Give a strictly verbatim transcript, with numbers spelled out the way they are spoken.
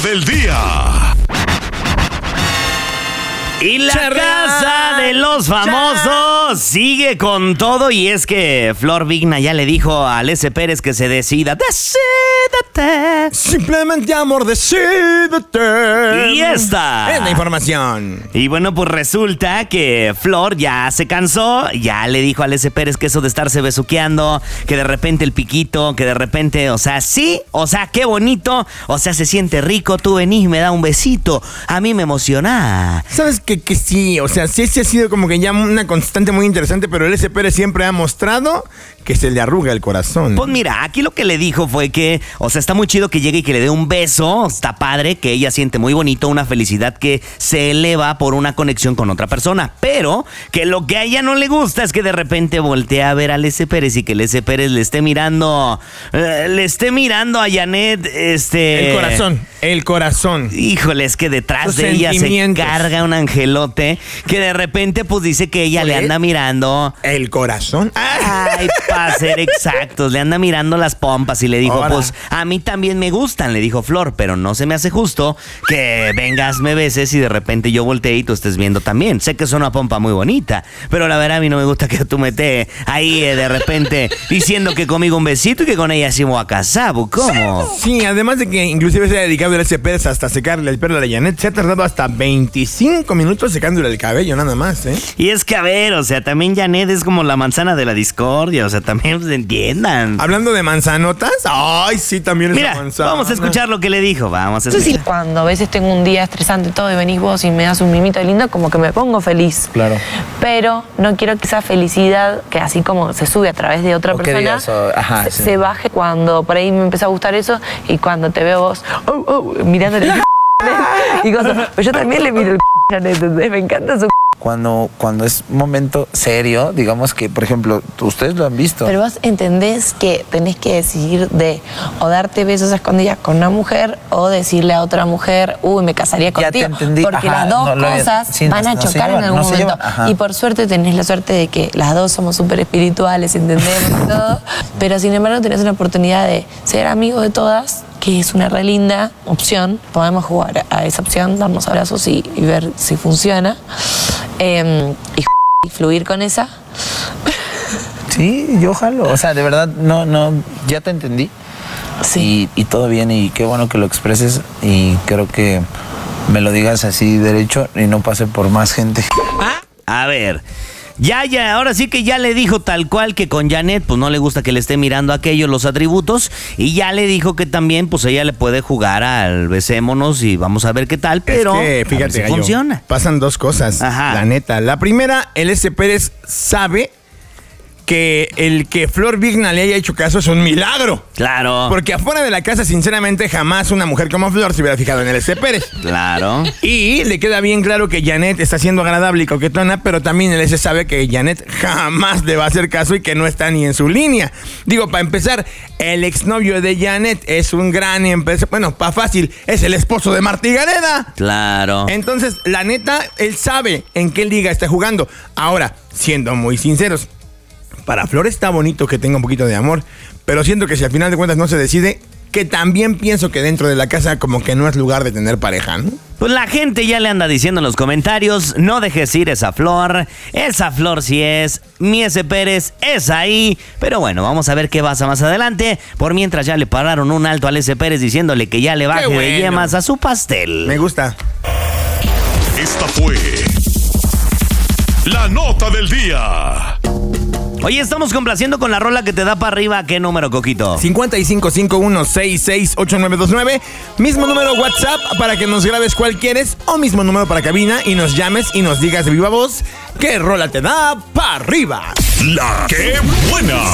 Del día. Y la Charra. casa de los famosos sigue con todo, y es que Flor Vigna ya le dijo a Alessia Pérez que se decida. ¡Decídete! Simplemente amor, decídete. Y esta es la información. Y bueno, pues resulta que Flor ya se cansó, ya le dijo a Alessia Pérez que eso de estarse besuqueando, que de repente el piquito, que de repente, o sea, sí, o sea, qué bonito, o sea, se siente rico, tú venís y me da un besito, a mí me emociona. ¿Sabes que, que sí? O sea, sí, sí ha sido como que ya una constante muy interesante, pero Alessia Pérez siempre ha mostrado que se le arruga el corazón. Pues mira, aquí lo que le dijo fue que, o sea, está muy chido que llegue y que le dé un beso, está padre, que ella siente muy bonito, una felicidad que se eleva por una conexión con otra persona, pero que lo que a ella no le gusta es que de repente voltea a ver a Alessia Pérez y que Alessia Pérez le esté mirando, eh, le esté mirando a Janet, este... El corazón, el corazón. Híjole, es que detrás Los de ella se sentimientos. carga un angelote que de repente pues dice que ella le ¿Oye? anda mirando... El corazón. Ay, para ser exactos, le anda mirando las pompas y le dijo, Ahora. pues a mí también me gustan, le dijo Flor, pero no se me hace justo que vengas, me beses y de repente yo volteé y tú estés viendo también. Sé que es una pompa muy bonita, pero la verdad a mí no me gusta que tú me estés ahí eh, de repente diciendo que conmigo un besito y que con ella sí me voy a casar, ¿cómo? Sí, además de que inclusive se ha dedicado a Alessia Pérez hasta secarle el pelo a la Janet, se ha tardado hasta veinticinco minutos secándole el cabello, nada más, ¿eh? Y es que a ver, o sea, también Janet es como la manzana de la discordia, o sea, también pues, entiendan. Hablando de manzanotas, ay, sí, también es Mira, una manzana. vamos a escuchar lo que le dijo, vamos a No sé si escuchar. cuando a veces tengo un día estresante todo y venís vos y me das un mimito lindo, como que me pongo feliz. Claro. Pero no quiero que esa felicidad, que así como se sube a través de otra O que persona, digas, oh, ajá, se, sí. se baje cuando por ahí me empieza a gustar eso y cuando te veo vos, oh, oh, mirándole el y cosas. Pero yo también le miro el entonces me encanta su Cuando, cuando es un momento serio, digamos que, por ejemplo, ustedes lo han visto. Pero vos entendés que tenés que decidir de o darte besos a escondidas con una mujer o decirle a otra mujer, uy, me casaría Ya te contigo. entendí. Porque Ajá, las dos no, lo había- cosas sí, van a no se chocar llevan, en algún no se momento. llevan, ajá. Y por suerte tenés la suerte de que las dos somos súper espirituales, entendemos y todo. Pero sin embargo tenés una oportunidad de ser amigo de todas, que es una re linda opción. Podemos jugar a esa opción, darnos abrazos y, y ver si funciona. Eh, y, y fluir con esa. Sí, yo jalo. O sea, de verdad, no, no, ya te entendí. Sí. Y, y todo bien, y qué bueno que lo expreses. Y creo que me lo digas así derecho y no pase por más gente. A ver, ya, ya, ahora sí que ya le dijo tal cual que con Janet, pues no le gusta que le esté mirando aquellos los atributos, y ya le dijo que también, pues ella le puede jugar al besémonos y vamos a ver qué tal, pero es que, a ver fíjate, si gallo, funciona. pasan dos cosas, Ajá. la neta. La primera, Alessia Pérez sabe que el que Flor Vigna le haya hecho caso es un milagro. Claro, Porque afuera de la casa, sinceramente, jamás una mujer como Flor se hubiera fijado en Alessia Pérez. claro. Y le queda bien claro que Janet está siendo agradable y coquetona, pero también Alessia sabe que Janet jamás le va a hacer caso y que no está ni en su línea. Digo, para empezar, el exnovio de Janet es un gran empresario. Bueno, para fácil, es el esposo de Martí Gareda. Claro. Entonces, la neta, él sabe en qué liga está jugando. Ahora, siendo muy sinceros, para Flor está bonito que tenga un poquito de amor, pero siento que si al final de cuentas no se decide, que también pienso que dentro de la casa como que no es lugar de tener pareja, ¿no? Pues la gente ya le anda diciendo en los comentarios, no dejes ir esa Flor, esa Flor sí es, mi Alessia Pérez es ahí, pero bueno, vamos a ver qué pasa más adelante. Por mientras ya le pararon un alto a Alessia Pérez diciéndole que ya le baje Qué de bueno. yemas a su pastel. Me gusta. Esta fue la nota del día. Oye, estamos complaciendo con la rola que te da para arriba. ¿Qué número, Coquito? cinco cinco cinco uno seis seis ocho nueve dos nueve. Mismo número WhatsApp para que nos grabes cuál quieres. O mismo número para cabina y nos llames y nos digas de viva voz qué rola te da para arriba. La que buena.